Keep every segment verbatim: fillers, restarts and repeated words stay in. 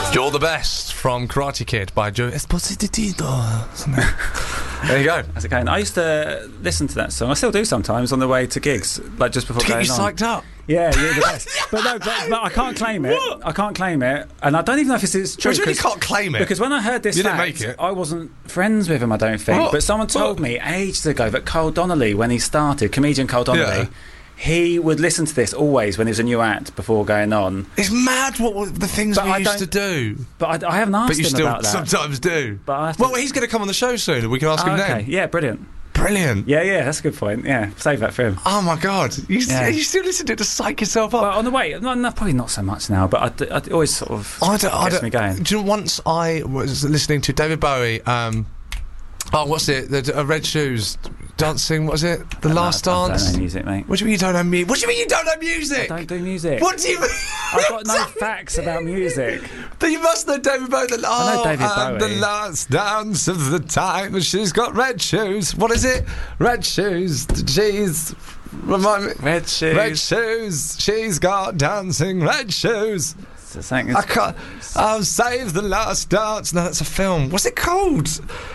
You're the Best from Karate Kid by Joe Esposito. There you go. How's it going? I used to listen to that song. I still do sometimes on the way to gigs, like just before To get going you on. psyched up. Yeah, you're the best. But no, but, but I can't claim it. What? I can't claim it, and I don't even know if this is true. What do you mean you 'cause- can't claim it? Because when I heard this You didn't fact, make it. I wasn't friends with him, I don't think. What? But someone told What? me ages ago that Cole Donnelly, when he started, comedian Cole Donnelly, Yeah. he would listen to this always when there was a new act before going on. It's mad what w- the things But we I used don't- to do. But I, I haven't asked But you him still about that. sometimes do. But I have to- Well, he's going to come on the show soon, and we can ask Oh, him okay, then. yeah, brilliant. Brilliant. Yeah, yeah, that's a good point. Yeah, save that for him. Oh my God! You, Yeah. st- you still listen to it to psych yourself up. But on the way, no, no, probably not so much now. But I, d- I d- always sort of I don't, I gets don't, me going. Do you know, once I was listening to David Bowie, um, oh, what's it? The, the uh, Red Shoes dancing, what was it? The Last I don't Dance? know music, mate. What do you mean you don't know music? What do you mean you don't know music? I don't do music. What do you mean? I've got no facts about music. Then you must know David Bowie. The, oh, I know David and Bowie. the last dance of the time, and she's got red shoes. What is it? Red shoes. She's remind me. Red shoes. Red shoes. She's got dancing red shoes. So something I is- can't. I'll save the last dance. No, that's a film. What's it called?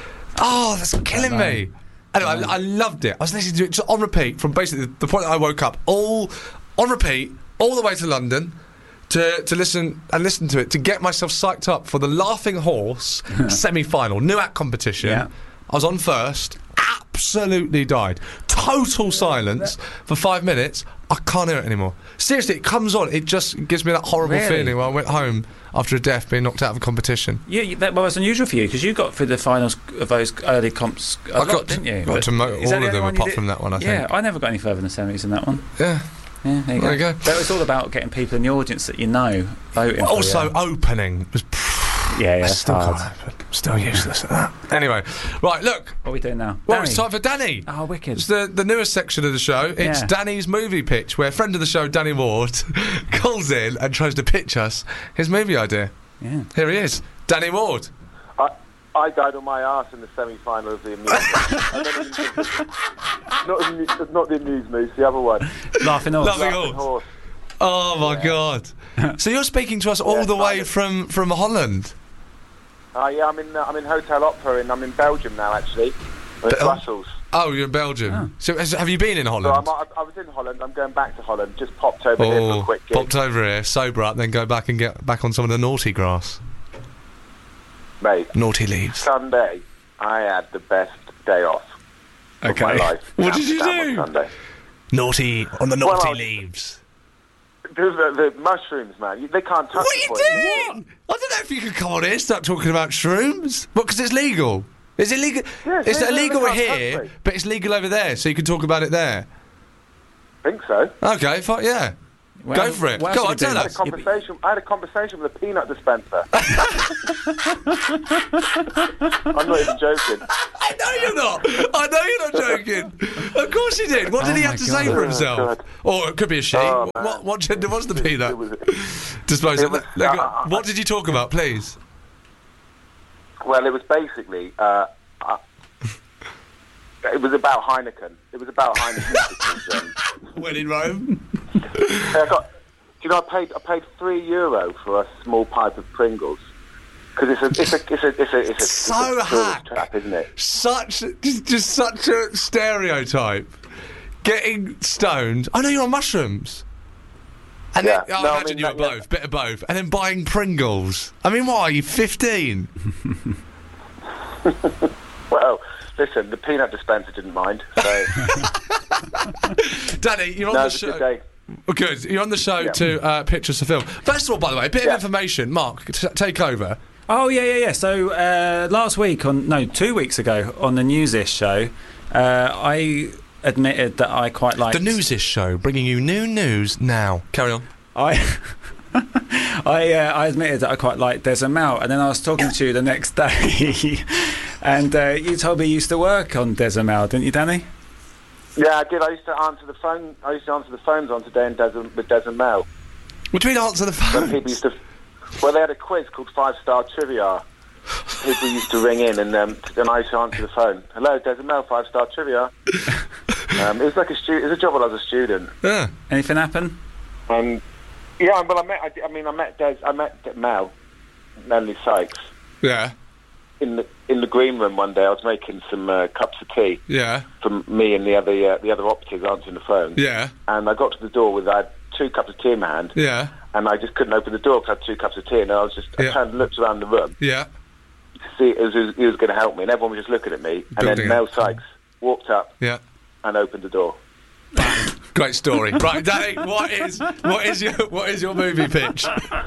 Oh, that's killing know. me. Anyway, I, I loved it. I was listening to it just on repeat from basically the, the point that I woke up, all on repeat, all the way to London. To, to listen and listen to it to get myself psyched up for the Laughing Horse semi-final new act competition. Yeah. I was on first, absolutely died. Total silence for five minutes. I can't hear it anymore. Seriously, it comes on. It just gives me that horrible Really? feeling when I went home after a death, being knocked out of a competition. Yeah, you, that was unusual for you because you got through the finals of those early comps. A I lot, got didn't you? got But to mo- is that all the of them only one you apart did? from that one. I Yeah, think. I never got any further than the semis in that one. Yeah. Yeah, there you There go. you go. But it's all about getting people in the audience that you know voting. Also, for you. opening was. yeah, yeah, I that's still hard. can't open. Still useless at that. Anyway, right. Look. What are we doing now? Well, Danny. it's time for Danny. Oh, wicked. It's the, the newest section of the show. It's Yeah. Danny's movie pitch, where friend of the show, Danny Ward, calls in and tries to pitch us his movie idea. Yeah. Here he is, Danny Ward. I, I died on my arse in the semi-final of the Amuse. I don't even think- not, the- not the Amuse Moose, the other one. Laughing horse. Laughing Laughing Horse. Horse. Oh my God! So you're speaking to us all Yeah, the way kind of. from from Holland. Uh, yeah, I'm in uh, I'm in Hotel Opera and I'm in Belgium now, actually. I'm in Bel- Brussels. Oh, you're in Belgium. Oh. So has, have you been in So Holland? I'm, I, I was in Holland. I'm going back to Holland. Just popped over here for a Oh, quick gig. popped over here, sober up, then go back and get back on some of the naughty grass, Mate, naughty leaves. Sunday, I had the best day off of my Okay. life. What did you Amsterdam do? on Sunday. Naughty on the Well, naughty I- leaves. The, the, the mushrooms, man. You- They can't touch What are you the poison. doing? I don't know if you could come on here and start talking about shrooms. What, because it's legal? Is it legal? Yeah, it's yeah, yeah, illegal they can't here, touch me. but it's legal over there, so you can talk about it there. think so. Okay, fine, yeah. Well, Go for it. what Go else on, did you tell do? I had a us. conversation. I had a conversation with a peanut dispenser. I'm not even joking. I know you're not. I know you're not joking. Of course you did. What did Oh he my have to God. say for Oh, himself? God. Or it could be a she. Oh, man. what, what gender was the peanut? It was, Disposal. it was- Look, uh, what did you talk about, please? well, it was basically. Uh, uh, it was about Heineken. It was about Heineken. because, um, When in Rome. I got. Do you know? I paid. I paid three euro for a small pipe of Pringles. Because it's a, it's a, it's a, it's a, it's a, So it's a tourist hack. trap, isn't it? Such, just, just such a stereotype. Getting stoned. I know you're on mushrooms. And Yeah. then, oh, No, I I imagine mean, you were that- yeah. both, bit of both. And then buying Pringles. I mean, what are you, fifteen? Well, listen, the peanut dispenser didn't mind. So Danny, you're on no, the it was a show. good day. Oh, good. You're on the show Yeah. to uh, pitch us a film. First of all, by the way, a bit Yeah. of information. Mark, t- take over. Oh yeah, yeah, yeah. So uh, last week on no, two weeks ago on the Newsish show, uh, I admitted that I quite liked The Newsish show, bringing you new news now. Carry on. I I uh, I admitted that I quite liked Des and Mel, and then I was talking to you the next day, and uh, you told me you used to work on Des and Mel, didn't you, Danny? Yeah, I did. I used to answer the phone. I used to answer the phones on Today and Des with Des and Mel. What do you mean answer the When phone? people used to, well, they had a quiz called Five Star Trivia. People used to ring in, and um, and I used to answer the phone. Hello, Des and Mel, Five Star Trivia. um, it was like a stu- It was a job when I was a student. Yeah. Anything happen? Um, yeah, well, I met. I, I mean, I met Des. I met Mel. Melanie Sykes. Yeah. In the in the green room one day, I was making some uh, cups of tea Yeah. for me and the other uh, the other operatives answering the phone. Yeah. And I got to the door with I had two cups of tea in my hand. Yeah. And I just couldn't open the door because I had two cups of tea, and I was just I Yeah. turned and looked around the room Yeah. to see if he was, was going to help me, and everyone was just looking at me. And Building then Mel up. Sykes walked up Yeah. and opened the door. Great story. Right, Danny, what is what is your what is your movie pitch?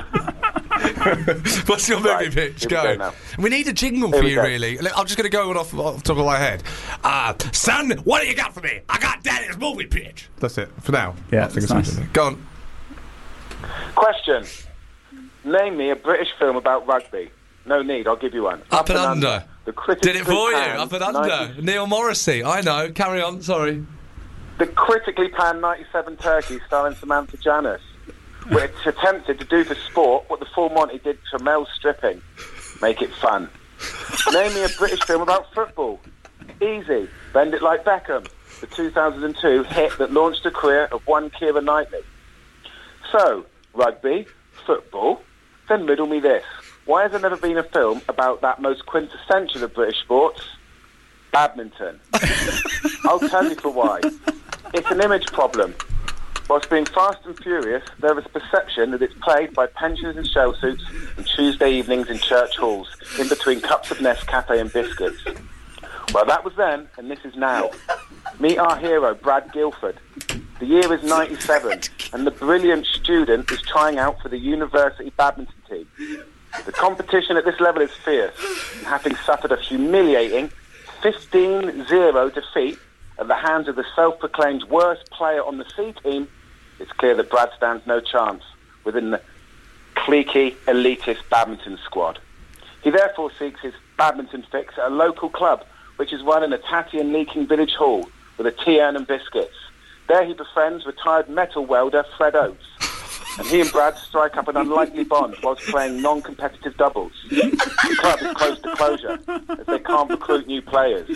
What's your movie Right, pitch? here we Go. go now. We need a jingle Here for we you, go. really. Look, I'm just going to go off, off the top of my head. Uh, son, what do you got for me? I got Danny's movie pitch. That's it for now. Yeah, I think that's it's nice. Go on. Question: Name me a British film about rugby. No need, I'll give you one. Up and Under. The critically Did it for you. panned Up and Under. ninety Neil Morrissey. I know. Carry on. Sorry. The critically panned ninety-seven Turkey starring Samantha Janus, which attempted to do for sport what the Full Monty did for male stripping. Make it fun. Name me a British film about football. Easy. Bend It Like Beckham, the two thousand two hit that launched a career of one Keira Knightley. So, rugby, football, then riddle me this. Why has there never been a film about that most quintessential of British sports? Badminton. I'll tell you for why. It's an image problem. Whilst being fast and furious, there is a perception that it's played by pensioners in shell suits and Tuesday evenings in church halls, in between cups of Nescafe and biscuits. Well, that was then, and this is now. Meet our hero, Brad Guilford. The year is ninety-seven, and the brilliant student is trying out for the university badminton team. The competition at this level is fierce, and having suffered a humiliating fifteen zero defeat at the hands of the self-proclaimed worst player on the C team, it's clear that Brad stands no chance within the cliquey, elitist badminton squad. He therefore seeks his badminton fix at a local club, which is run in a tatty and leaking village hall with a tea urn and biscuits. There he befriends retired metal welder Fred Oates, and he and Brad strike up an unlikely bond whilst playing non-competitive doubles. The club is close to closure, as they can't recruit new players.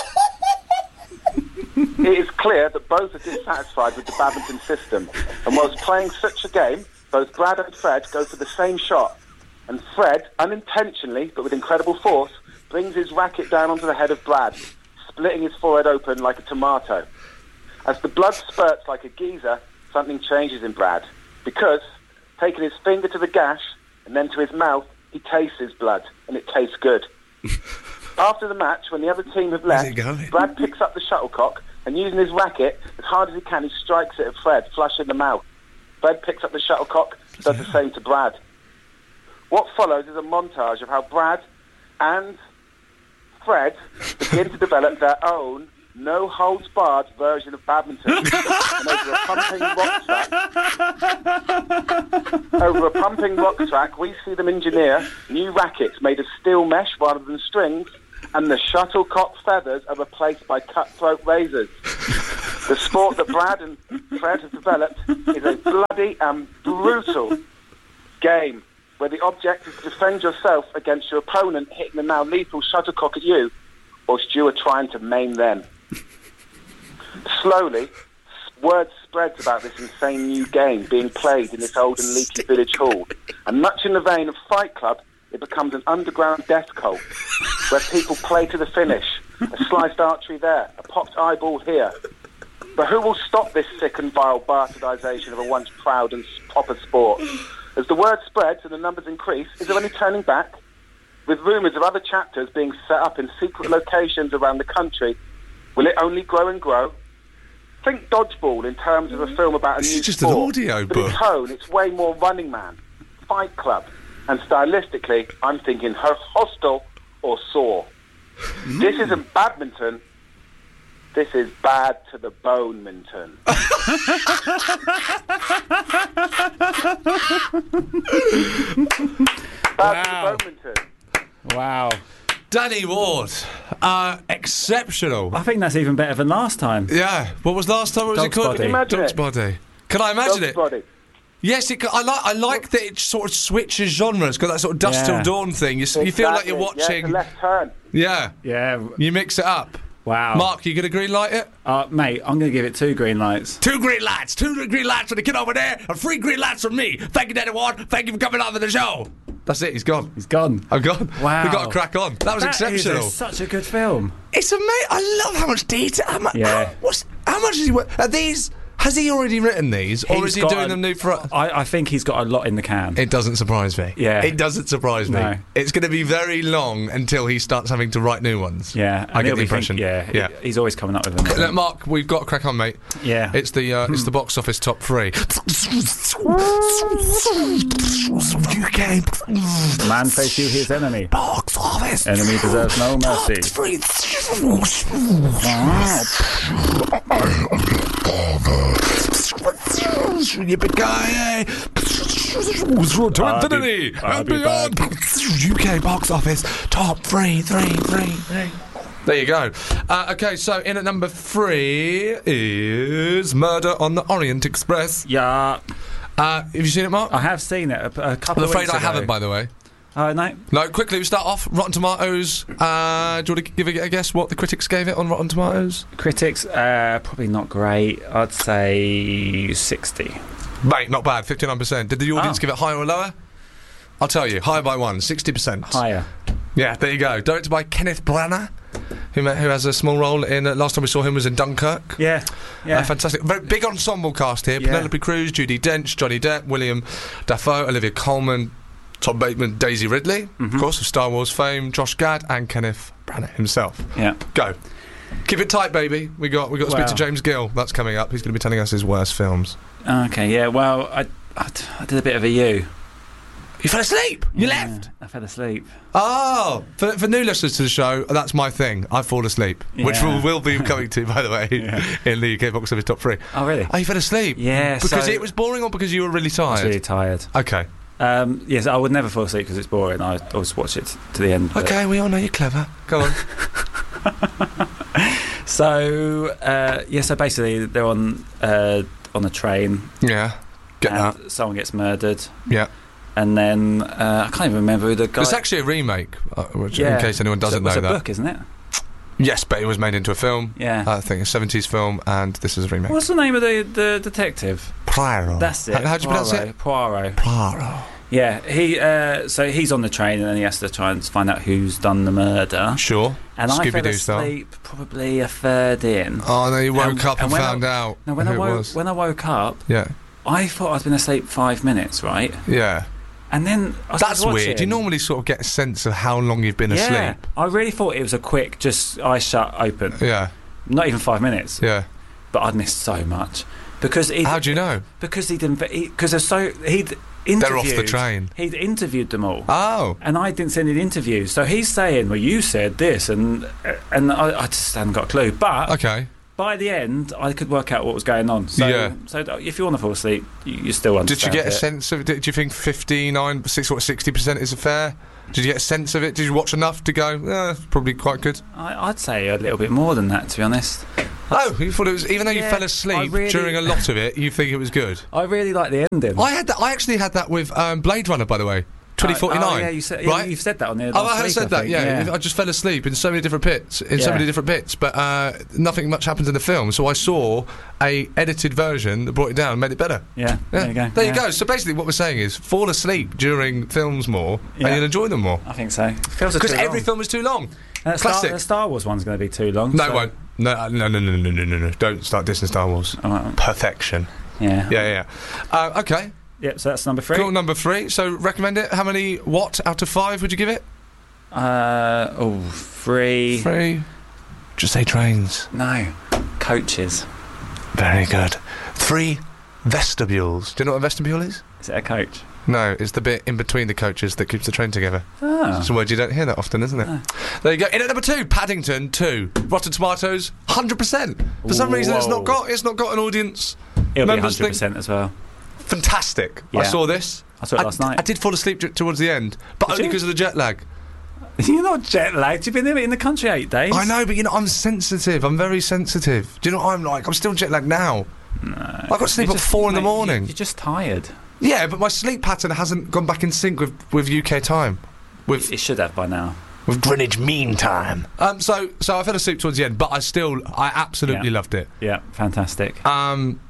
It is clear that both are dissatisfied with the badminton system, and whilst playing such a game, both Brad and Fred go for the same shot, and Fred, unintentionally but with incredible force, brings his racket down onto the head of Brad, splitting his forehead open like a tomato. As the blood spurts like a geyser, something changes in Brad, because, taking his finger to the gash and then to his mouth, he tastes his blood, and it tastes good. After the match, when the other team have Where's left, it going? Brad picks up the shuttlecock and, using his racket as hard as he can, he strikes it at Fred, flush in the mouth. Fred picks up the shuttlecock, does the same to Brad. What follows is a montage of how Brad and Fred begin to develop their own no-holds-barred version of badminton. And over a pumping rock track, over a pumping rock track, we see them engineer new rackets made of steel mesh rather than strings, and the shuttlecock feathers are replaced by cutthroat razors. The sport that Brad and Fred have developed is a bloody and brutal game where the object is to defend yourself against your opponent hitting the now lethal shuttlecock at you, whilst you are trying to maim them. Slowly, word spreads about this insane new game being played in this old and leaky village hall, and much in the vein of Fight Club, it becomes an underground death cult, where people play to the finish, a sliced artery there, a popped eyeball here. But who will stop this sick and vile bastardisation of a once proud and proper sport? As the word spreads and the numbers increase, is there any turning back? With rumours of other chapters being set up in secret locations around the country, will it only grow and grow? Think Dodgeball in terms of a film about a This new is just sport. an audio but in book. tone, it's way more Running Man, Fight Club, and stylistically, I'm thinking her Hostel or Saw. Mm. This isn't badminton. This is bad to the bone, Minton. Bad Wow. to the bone, Minton. Wow. Danny Ward. Uh, exceptional. I think that's even better than last time. Yeah. What was last time? What was Dog's it called? Body. Can you imagine Dog's it? Body. Can I imagine Dog's it? Body. Yes, it, ca- I like. I like that it sort of switches genres. Got that sort of Dust Yeah. Till Dawn thing. You, s you feel like you're Exactly. watching. Yeah, it's a left turn. Yeah. Yeah. You mix it up. Wow. Mark, you gonna green light it? Uh, mate, I'm going to give it two green lights. Two green lights. Two green lights for the kid over there, and three green lights from me. Thank you, Danny Ward. Thank you for coming on to the show. That's it. He's gone. He's gone. I'm gone. Wow. We've got to crack on. That was That exceptional. is a- such a good film. It's amazing. I love how much detail. How, mu- Yeah. how, what's, how much is he? wor- Are these? Has he already written these, or He's is he got doing a- them new for? I, I think he's got a lot in the can. It doesn't surprise me. Yeah. It doesn't surprise me. No. It's going to be very long until he starts having to write new ones. yeah, I and get he'll the be impression. Think, yeah, Yeah. he- he's always coming up with them. Look, Mark, we've got to crack on, mate. Yeah. It's the uh, it's the box office top three. U K Man face you his enemy. box office. Enemy deserves no mercy. Three. Yippee-ki-yay! To I'll infinity be- I'll and be beyond. U K box office top three, three, three, three. There you go. Uh, okay, so in at number three is Murder on the Orient Express. Yeah, Uh, have you seen it, Mark? I have seen it a, a couple I'm of afraid weeks I ago. haven't, by the way. Oh no, No, quickly, we start off. Rotten Tomatoes. Uh, do you want to give it a guess what the critics gave it on Rotten Tomatoes? critics uh, probably not great. I'd say sixty. Mate, not bad. fifty-nine percent. Did the audience Oh. give it higher or lower? I'll tell you. Higher by one. sixty percent. Higher. Yeah, there you go. Directed by Kenneth Branagh, who, ma- who has a small role in. Uh, last time we saw him was in Dunkirk. Yeah, yeah. Uh, fantastic. Very big ensemble cast here. Yeah. Penelope Cruz, Judi Dench, Johnny Depp, William Dafoe, Olivia Colman, Tom Bateman, Daisy Ridley, Mhm. of course, of Star Wars fame, Josh Gad, and Kenneth Branagh himself. yeah. Go. Keep it tight, baby. We got we got to speak Wow. to James Gill. That's coming up. He's going to be telling us his worst films. Okay, yeah. Well, I, I, I did a bit of a U. You fell asleep. You Yeah, left. I fell asleep. Oh, for, for new listeners to the show, that's my thing. I fall asleep, which Yeah. we'll, we'll be coming to, by the way, Yeah. in the U K box office top three. Oh really? Oh, you fell asleep? Yeah. Because so it was boring, or because you were really I was tired? really tired. Okay. Um, yes, I would never fall asleep because it's boring. I always watch it to the end. but- Okay, we all know you're clever. Go on. So uh, yeah, so basically they're on uh, on a train Yeah. Get and that. someone gets murdered, Yeah. and then uh, I can't even remember who the guy. It's actually a remake, uh, which, Yeah. in case anyone doesn't it's a, know it's a that. book, isn't it? Yes, but it was made into a film. Yeah. I think a seventies film, and this is a remake. What's the name of the, the detective? Poirot. That's it. How, how'd you pronounce it? Poirot. Poirot. Yeah, he. Uh, so he's on the train, and then he has to try and find out who's done the murder. Sure. And I fell Scooby-Doo style. asleep probably a third in. Oh, no, you woke And- up and, and when I- found out Now, when who I it woke was. when I woke up, Yeah. I thought I'd been asleep five minutes, right? Yeah. And then I That's started weird. You watching. normally sort of get a sense of how long you've been Yeah, asleep. I really thought it was a quick, just eyes shut, open. Yeah. Not even five minutes. Yeah. But I'd missed so much because he How do you know? because he didn't because there's so he'd interviewed. They're off the train. He'd interviewed them all. Oh. And I didn't send any interviews, so he's saying, "Well, you said this," and and I, I just hadn't got a clue. But Okay. by the end, I could work out what was going on. So, Yeah. so if you want to fall asleep, you, you still Did understand. you get a it. sense of it? Did you think fifty-nine, six, what, sixty percent is fair? Did you get a sense of it? Did you watch enough to go, eh, it's probably quite good? I, I'd say a little bit more than that, to be honest. Oh, you thought it was, even though you Yeah, fell I asleep really- during a lot of it, you think it was good? I really like the ending. I had that, I actually had that with um, Blade Runner, by the way. twenty forty-nine. Oh, yeah, you said, yeah, right? you've said that on the. Oh, last I have week, said I that, think. yeah. I just fell asleep in so many different bits, in so Yeah. many different bits, but uh, nothing much happens in the film. So I saw a edited version that brought it down and made it better. Yeah, Yeah. there you go. There yeah. you go. So basically, what we're saying is, fall asleep during films more, Yeah. and you'll enjoy them more. I think so. It feels Because too every long. film is too long. And the Star, classic. the Star Wars one's going to be too long. No, so- it won't. No, uh, no, no, no, no, no, no, no. Don't start dissing Star Wars. Oh, well, Perfection. yeah. Yeah, yeah. yeah. Uh, okay. Yep. So that's number three. Cool. Number three. So recommend it. How many? What out of five would you give it? Uh oh, three. Three. Just say trains. No, coaches. Very good. Three vestibules. Do you know what a vestibule is? Is it a coach? No, it's the bit in between the coaches that keeps the train together. Ah. It's a word you don't hear that often, isn't it? No. There you go. In at number two, Paddington two. Rotten Tomatoes, one hundred percent. For some reason, it's not Whoa. got it's not got an audience. It'll be Members hundred percent as well. Fantastic. I Yeah. saw this. I saw it last I night. did fall asleep t- towards the end, but Did only you? because of the jet lag. You're not jet lagged. You've been in the country eight days. I know, but you know, I'm sensitive. I'm very sensitive. Do you know what I'm like? I'm still jet lagged now. No. I got to sleep You're at just- four in the mate, morning. You're just tired. Yeah, but my sleep pattern hasn't gone back in sync with, with U K time. With It should have by now. with Greenwich Mean Time. Um, so so I fell asleep towards the end, but I still I absolutely Yeah. loved it. Yeah, fantastic. Um,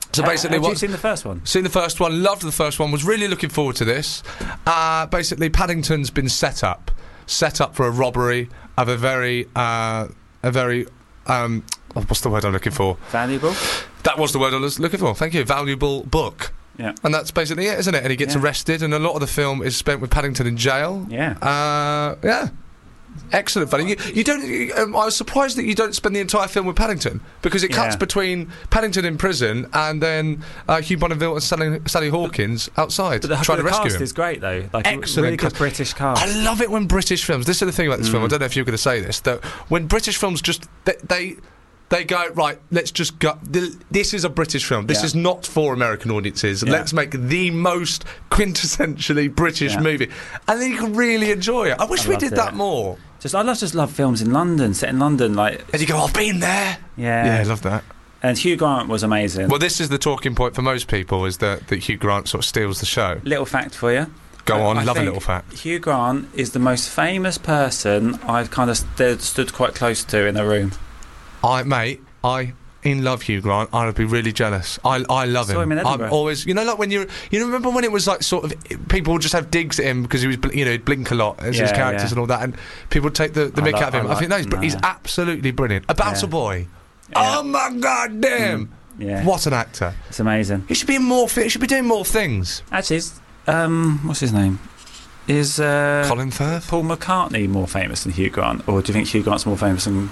So basically, have you what? seen the first one? Seen the first one, loved the first one, was really looking forward to this. Uh, basically, Paddington's been set up, set up for a robbery of a very, uh, a very, um, oh, what's the word I'm looking for? Valuable. That was the word I was looking for. Thank you. Valuable book. Yeah. And that's basically it, isn't it? And he gets Yeah. arrested, and a lot of the film is spent with Paddington in jail. Yeah. Uh, yeah. Excellent, funny. You, you don't. You, um, I was surprised that you don't spend the entire film with Paddington, because it cuts Yeah. between Paddington in prison and then uh, Hugh Bonneville and Sally, Sally Hawkins outside But the, trying but to the rescue cast him. is great though. Like a Excellent really good cast. British cast. I love it when British films. This is the thing about this film. I Mm. don't know if you're going to say this. That when British films just they. they They go, right, let's just go. th- This is a British film. This Yeah. is not for American audiences. Yeah. Let's make the most quintessentially British Yeah. movie. And then you can really enjoy it. I wish I we loved did it. that more. Just I love just love films in London, set in London, like And you go, I've been there. yeah. Yeah, I love that. And Hugh Grant was amazing. Well, this is the talking point for most people, is that, that Hugh Grant sort of steals the show. Little fact for you. Go I- on, I love a think little fact. Hugh Grant is the most famous person I've kind of st- stood quite close to in a room. I, mate, I in love Hugh Grant. I would be really jealous. I, I love Saw him. him in I'm Edinburgh. always, you know, like when you, you remember when it was like sort of people would just have digs at him because he was, bl- you know, he'd blink a lot as his Yeah, characters yeah. and all that, and people would take the, the I mick like- out of him. I I, think no, like- he's, br- he's nah. absolutely brilliant. About Yeah. a boy. Yeah. Oh my god, damn! Yeah, What an actor! it's amazing. He should be in more. Fi- he should be doing more things. Actually, is, um, what's his name? Is uh, Colin Firth, Paul McCartney more famous than Hugh Grant, or do you think Hugh Grant's more famous than?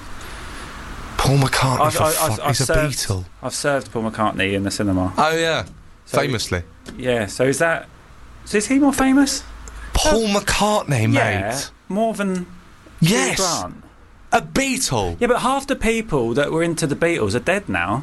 Paul McCartney. I've- for I've- fuck, I've he's a served- Beatle. I've served Paul McCartney in the cinema. Oh yeah, So- famously. Yeah, so is that? So is he more famous? Paul McCartney, Yeah, mate. more than Yes, Hugh Grant. a Beatle. Yeah, but half the people that were into the Beatles are dead now,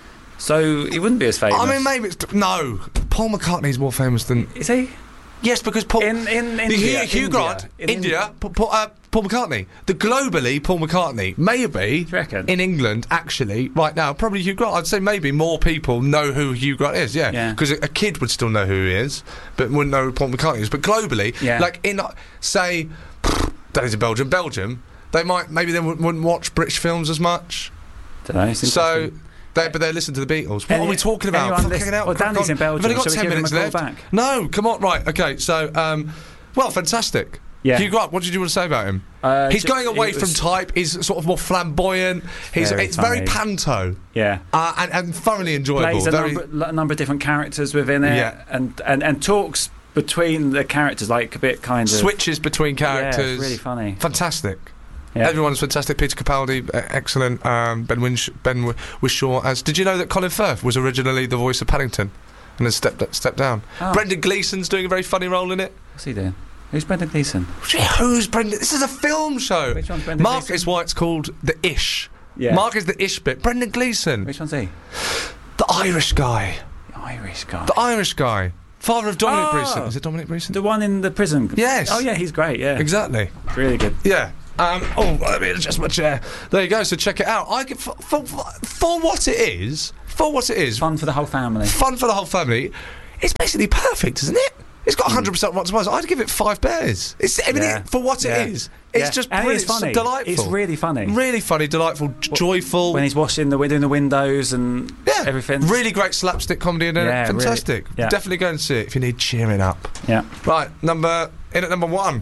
so he wouldn't be as famous. I mean, maybe it's no. Paul McCartney's more famous than Is he? yes, because Paul. In in the India, Hugh, Hugh India, Grant, in India, Paul, Paul, uh, Paul McCartney. The globally Paul McCartney, maybe Do you reckon? in England, actually, right now, probably Hugh Grant. I'd say maybe more people know who Hugh Grant is. Yeah, Yeah. because a, a kid would still know who he is, but wouldn't know who Paul McCartney is. But globally, Yeah. like in uh, say, that is in Belgium, Belgium, they might maybe they wouldn't, wouldn't watch British films as much. Don't know. It's So. interesting. They, but they listen to the Beatles. What Any- are we talking about? anyone Fucking listen- hell, well, crack Danny's on. in Belgium, We've only got shall we ten give him minutes a call left. back? No, come on, right, okay. So, um, well, fantastic. Yeah. Hugh Grant, what did you want to say about him? Uh, He's ju- going away it from was- type. He's sort of more flamboyant. He's Very it's very funny. panto Yeah. uh, and, and thoroughly enjoyable. Plays a Very number, a number of different characters within it, Yeah. and, and and talks between the characters like a bit kind of switches between characters. Yeah, it's really funny. Fantastic. Yeah. Everyone's fantastic. Peter Capaldi, uh, excellent. Um, Ben Winsh- Ben w- Wishaw as. Did you know that Colin Firth was originally the voice of Paddington, and then stepped stepped down? Oh. Brendan Gleeson's doing a very funny role in it. What's he doing? Who's Brendan Gleeson? Who's Brendan? This is a film show. Which one's Brendan Mark Gleeson? is why it's called the Ish. Yeah. Mark is the Ish bit. Brendan Gleeson, Which one's he? the Irish guy, The Irish guy. the Irish guy, father of Dominic Oh. Breeson. Is it Dominic Breeson? The one in the prison. Yes. Oh yeah, he's great. Yeah. Exactly. Really good. Yeah. Um, oh, let me adjust my chair. There you go. So check it out. I get for, for, for what it is. For what it is. Fun for the whole family. Fun for the whole family. It's basically perfect, isn't it? It's got one hundred percent Rotten Tomatoes. I'd give it five bears. It's I mean, Yeah. it, for what Yeah. it is. It's Yeah. just And brilliant. it's funny. delightful. It's really funny. Really funny, delightful, j- joyful. When he's washing the doing the windows and yeah, everything. Really great slapstick comedy in it. Yeah, really. Fantastic. Yeah. Definitely go and see it if you need cheering up. Yeah. Right, number in at number one.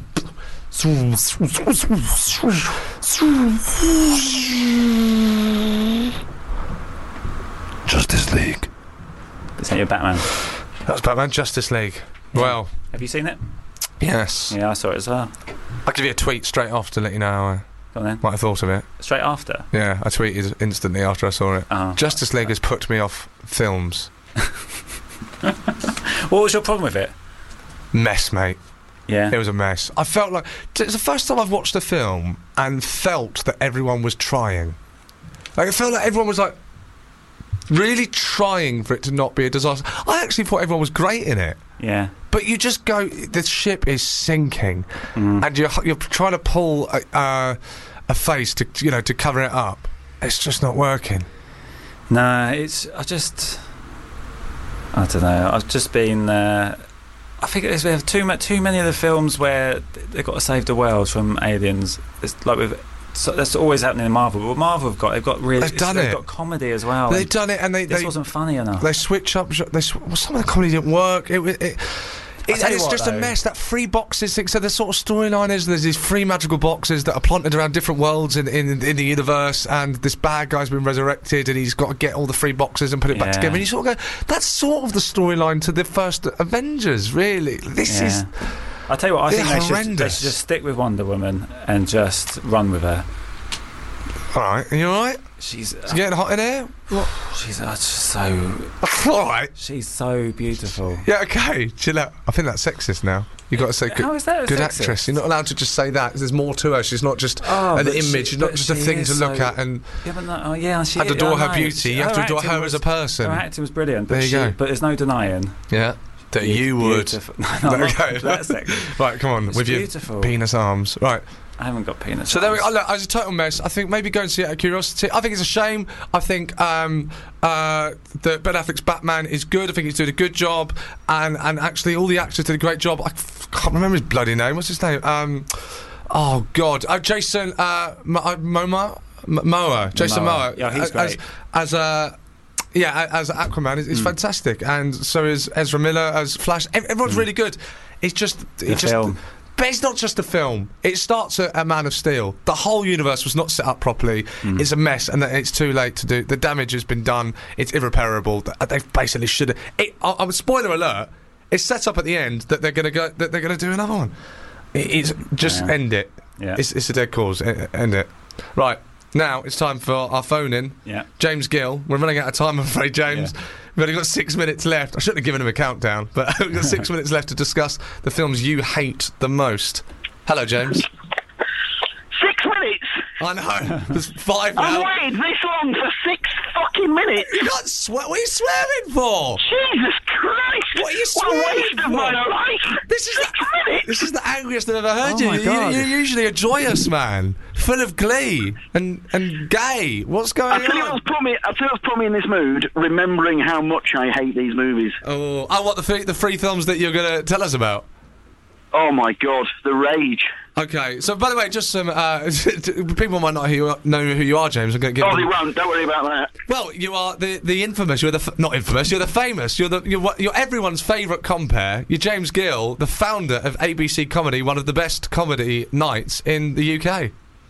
Justice League. Is that your Batman? That's Batman Justice League. Well, Have you seen it? yes. Yeah, I saw it as well. I'll give you a tweet straight off to let you know how I, Go on then. what I thought of it. Straight after. Yeah, I tweeted instantly after I saw it. Oh. Justice League has put me off films. What was your problem with it? Mess, mate. Yeah. It was a mess. I felt like it's the first time I've watched a film and felt that everyone was trying. Like, it felt like everyone was like really trying for it to not be a disaster. I actually thought everyone was great in it. Yeah. But you just go, the ship is sinking, Mm. and you're you're trying to pull a, uh, a face to you know to cover it up. It's just not working. No, it's. I just. I don't know. I've just been. Uh, I think it's, we have too much, too many of the films where they've got to save the world from aliens. It's like with so that's always happening in Marvel. But Marvel have got they've got really They've done they've it. got comedy as well. They've and done it, and they this they, wasn't funny enough. they switch up. They sw- well, some of the comedy didn't work. It was. It, It, tell you it's what, just a though. mess. That free boxes thing. So the sort of storyline is there's these free magical boxes that are planted around different worlds in, in in the universe, and this bad guy's been resurrected, and he's got to get all the free boxes and put it back Yeah. together. And you sort of go, that's sort of the storyline to the first Avengers, really. This Yeah. is. I'll tell you what, I They're think they should, they horrendous. should just stick with Wonder Woman and just run with her. All right, are you all right? She's It's getting hot in here. What? she's uh, just so All right. she's so beautiful. Yeah, okay. Chill out. I think that's sexist now. You've got to say good, How is that good sexist? actress. You're not allowed to just say that. There's more to her. She's not just Oh, an but image. she- She's not but just a she thing to is look so- at and Yeah, but no, oh, yeah, she and adore I her know. beauty. You have to adore acting her was- as a person. Her acting was brilliant, but There you she, go. but there's no denying. Yeah. That you would. Beautiful. No, no, I'm not Okay. that sexist. Right, come on. It's with beautiful. your penis arms. Right. I haven't got penis. So there we arms. go. Look, as a total mess, I think maybe go and see it out of curiosity. I think it's a shame. I think um, uh, that Ben Affleck's Batman is good. I think he's doing a good job, and and actually all the actors did a great job. I f- can't remember his bloody name. What's his name? Um, oh God, uh, Jason uh, Mo- uh, Momoa. M- Moa. Jason Momoa. Momoa. Yeah, he's as, great. As a. Yeah, a- as Aquaman, is, is fantastic, and so is Ezra Miller as Flash. Ev- everyone's really good. It's just, The it's just, film. but it's not just a film. It starts at, at Man of Steel. The whole universe was not set up properly. It's a mess, and that it's too late to do. The damage has been done. It's irreparable. Th- They basically should have. It, I, I'm spoiler alert. It's set up at the end that they're going to go. That they're going to do another one. It, it's just Yeah. end it. Yeah. It's, it's a dead cause. E- End it. Right. Now it's time for our phone in. Yeah. James Gill. We're running out of time, I'm afraid, James. Yeah. We've only got six minutes left. I shouldn't have given him a countdown, but we've got six minutes left to discuss the films you hate the most. Hello, James. Six minutes? I know. There's five I've now. waited this long for six fucking minutes. You can't swear. What are you swearing for? Jesus Christ! What are you What a swearing waste of for? my life! This is six the, minutes! this is the angriest I've ever heard Oh you. my You- God. You're usually a joyous man, full of glee and and gay. What's going I'll tell you on? what's put me. I'll tell you what's put me in this mood. Remembering how much I hate these movies. Oh, oh, what the three, the three films that you're going to tell us about? Oh my God, the rage. Okay, so by the way, just some uh, people might not who, know who you are, James. I'm going to give Oh, them- they won't. Don't worry about that. Well, you are the the infamous. You're the f- not infamous. You're the famous. You're the you're, what- you're everyone's favourite compere. You're James Gill, the founder of A B C Comedy, one of the best comedy nights in the U K.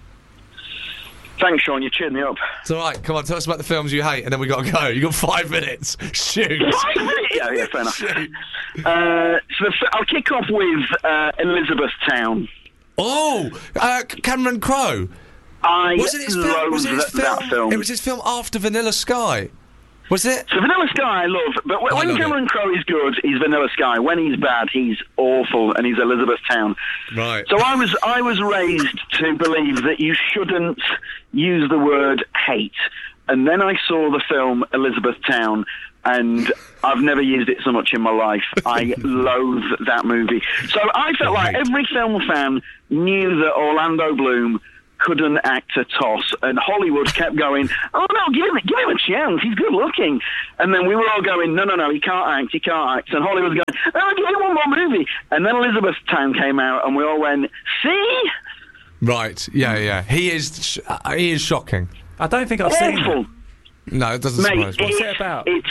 Thanks, Sean. You cheered me up. It's all right. Come on, tell us about the films you hate, and then we got to go. You got five minutes. Shoot. Five minutes. Yeah, yeah, fair enough. Shoot. Uh, so the f- I'll kick off with uh, Elizabethtown. Oh, uh, Cameron Crowe. I Was it his film? loathe Was it his that, film? that film. It was his film after Vanilla Sky. Was it? So Vanilla Sky, I love, but when, I when love Cameron it. Crowe is good, he's Vanilla Sky. When he's bad, he's awful, and he's Elizabethtown. Right. So I was, I was raised to believe that you shouldn't use the word hate, and then I saw the film Elizabethtown, and I've never used it so much in my life. I loathe that movie. So I felt like Right. every film fan knew that Orlando Bloom couldn't act a toss, and Hollywood kept going, oh no, give him, give him a chance, he's good looking. And then we were all going, no, no, no, he can't act, he can't act. And Hollywood was going, oh, give him one more movie. And then Elizabethtown came out, and we all went, see? Right. Yeah. Yeah. He is. Sh- uh, he is shocking. I don't think I've seen Awful. it. No, it doesn't Mate, surprise me. What's it's, it about? It's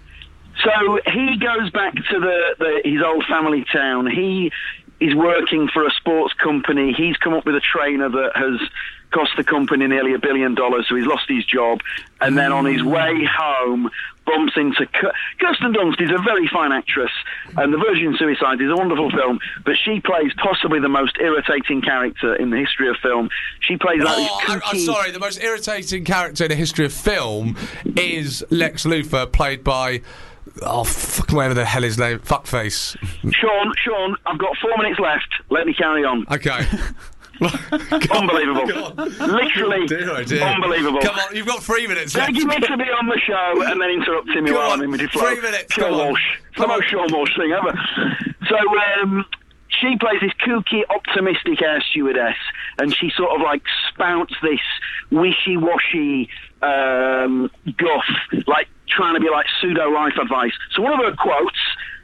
so he goes back to the, the his old family town. He is working for a sports company. He's come up with a trainer that has cost the company nearly a billion dollars, so he's lost his job. And then on his way home, bumps into K- Kirsten Dunst is a very fine actress, and The Virgin Suicide is a wonderful film, but she plays possibly the most irritating character in the history of film. She plays like Oh, this I'm, I'm kooky- sorry. The most irritating character in the history of film is Lex Luthor, played by oh, fuck, whatever the hell his name, fuckface. Sean, Sean, I've got four minutes left. Let me carry on. Okay. Unbelievable. Go on. Literally Dear, oh dear. unbelievable. Come on, you've got three minutes left. Begging me to be on the show and then interrupting me Go while on, I'm in with flow. three minutes, Sean go on. Walsh. It's the Come on. most Sean Walsh thing ever. So, um, she plays this kooky, optimistic air stewardess, and she sort of like spouts this wishy-washy um, guff, like trying to be like pseudo-life advice. So one of her quotes,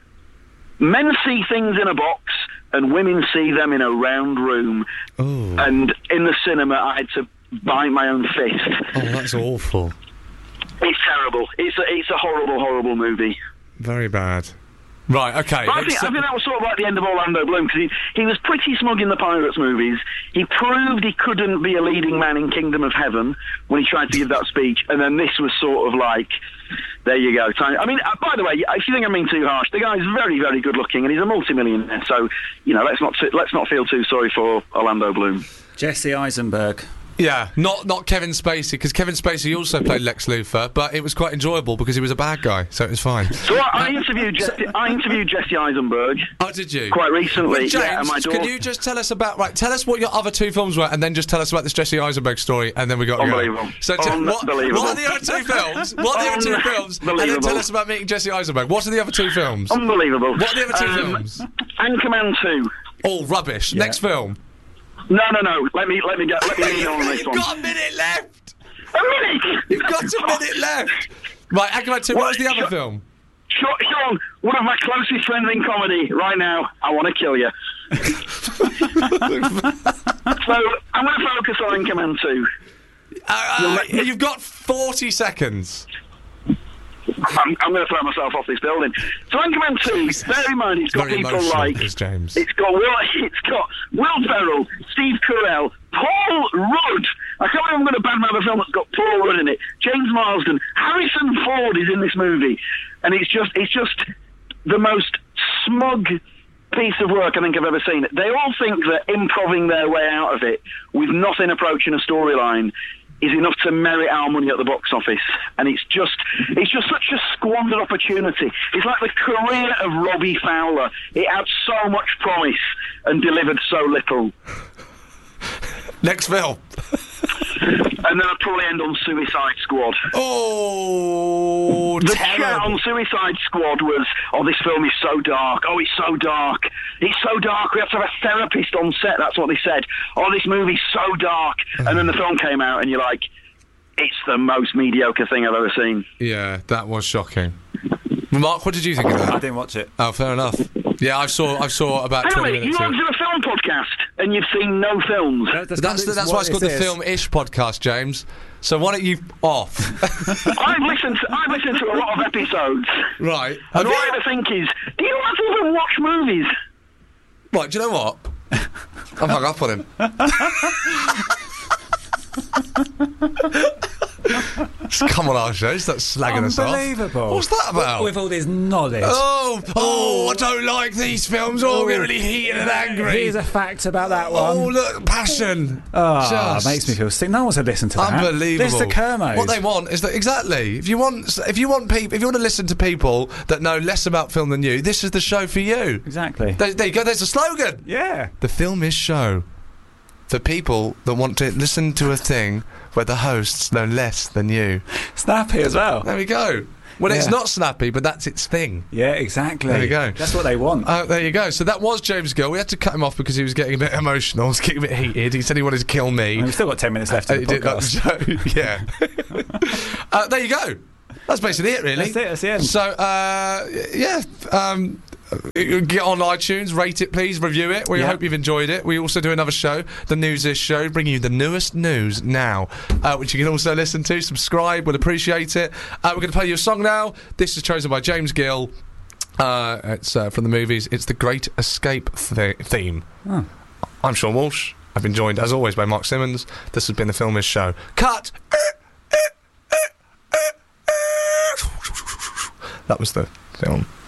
men see things in a box and women see them in a round room. Ooh. And in the cinema, I had to bite my own fist. Oh, that's awful. It's terrible. It's a, it's a horrible, horrible movie. Very bad. Right, okay. But I think, I think that was sort of like the end of Orlando Bloom, because he, he was pretty smug in the Pirates movies. He proved he couldn't be a leading man in Kingdom of Heaven when he tried to give that speech, and then this was sort of like, there you go. Time. I mean, uh, by the way, if you think I'm being too harsh, the guy's very, very good looking, and he's a multimillionaire, so, you know, let's not, let's not feel too sorry for Orlando Bloom. Jesse Eisenberg. Yeah, not not Kevin Spacey, because Kevin Spacey also played Lex Luthor, but it was quite enjoyable because he was a bad guy, so it was fine. So I, I interviewed Jesse, I interviewed Jesse Eisenberg. Oh, did you? Quite recently. Well, James, yeah, and my daughter... can you just tell us about right? Tell us what your other two films were, and then just tell us about this Jesse Eisenberg story, and then we got to Unbelievable. go. So, t- what, what are the other two films? What are the other two films? And then tell us about meeting Jesse Eisenberg. What are the other two films? Unbelievable. What are the other two um, films? Anchorman two. All rubbish. Yeah. Next film. No, no, no. Let me let me get let me lean on this You've one. got a minute left. A minute. You've got a minute left. Right, Anchorman two. What was the other Sean, film? Sean, one of my closest friends in comedy right now. I want to kill you. So I'm going to focus on Anchorman two. Uh, uh, you've got forty seconds. I'm, I'm going to throw myself off this building. So Anchorman two, bear in mind, it's got Very people emotional, like is James. it's got Will, it's got Will Ferrell, Steve Carell, Paul Rudd. I can't believe I'm going to badmouth a film that's got Paul Rudd in it. James Marsden, Harrison Ford is in this movie, and it's just it's just the most smug piece of work I think I've ever seen. They all think that improving their way out of it with nothing approaching a storyline is enough to merit our money at the box office, and it's just it's just such a squandered opportunity. It's like the career of Robbie Fowler. It had so much promise and delivered so little. Next film. And then I'd probably end on Suicide Squad. Oh, The terrible. chat on Suicide Squad was, oh, this film is so dark. Oh, it's so dark. It's so dark. We have to have a therapist on set. That's what they said. Oh, this movie's so dark. And then the film came out, and you're like, it's the most mediocre thing I've ever seen. Yeah, that was shocking. Mark, what did you think of I that? didn't watch it. Oh, fair enough. Yeah, I saw I saw about Hang on a twenty minute, you minutes want of to do a film podcast, and you've seen no films. That- That's that's, the, that's why it's called the Film-ish podcast, James. So why don't you off? I've listened to, I've listened to a lot of episodes. Right. And Have all I you- ever think is, do you not even watch movies? Right, do you know what? I've hung up on him. Just come on our show, start slagging us off. Unbelievable. What's that about? With all this knowledge. Oh, oh, I don't like these films. Oh, I get really heated and angry. Here's a fact about that one. Oh, look, passion. Oh, Just makes me feel sick. No one should listen to that. unbelievable. This is the Kermos. What they want is that exactly. If you want, if you want people, if you want to listen to people that know less about film than you, this is the show for you. Exactly. There, there you go. There's a slogan. Yeah. The Film-ish show for people that want to listen to a thing where the hosts know less than you. Snappy as well. There we go. Well, it's Yeah. not snappy, but that's its thing. Yeah, exactly. There you go. That's what they want. Oh, there you go. So that was James Gill. We had to cut him off because he was getting a bit emotional. He was getting a bit heated. He said he wanted to kill me. And we've still got ten minutes left Uh, in he the did that podcast. show. Yeah. uh, there you go. That's basically it, really. That's it, that's the end. So, uh, yeah. Um, get on iTunes, rate it, please, review it. We Yeah. hope you've enjoyed it. We also do another show, the News-ish show, bringing you the newest news now, uh, which you can also listen to. Subscribe, we'll appreciate it. Uh, we're going to play you a song now. This is chosen by James Gill. Uh, it's uh, from the movies. It's the Great Escape th- theme. Oh. I'm Sean Walsh. I've been joined, as always, by Mark Simmons. This has been the Film-ish show. Cut! That was the film.